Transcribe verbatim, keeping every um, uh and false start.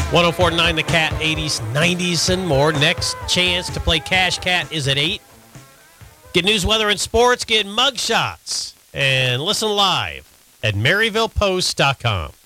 one oh four point nine The Cat, eighties, nineties, and more. Next chance to play Cash Cat is at eight. Get news, weather, and sports. Get mug shots. And listen live at Maryville Post dot com.